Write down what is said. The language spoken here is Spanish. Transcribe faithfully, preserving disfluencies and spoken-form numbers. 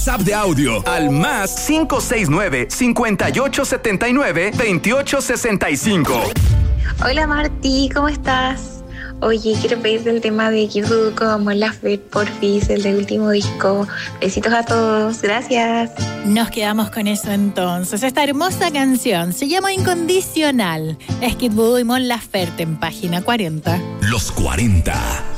WhatsApp de audio al más cinco seis nueve, cinco ocho siete nueve, dos ocho seis cinco. Hola Marti, ¿cómo estás? Oye, quiero pedirte el tema de Kid Voodoo con Mon Laferte, porfis, el del último disco. Besitos a todos, gracias. Nos quedamos con eso entonces. Esta hermosa canción se llama Incondicional. Es Kid Voodoo y Mon Laferte en página cuarenta. Los cuarenta.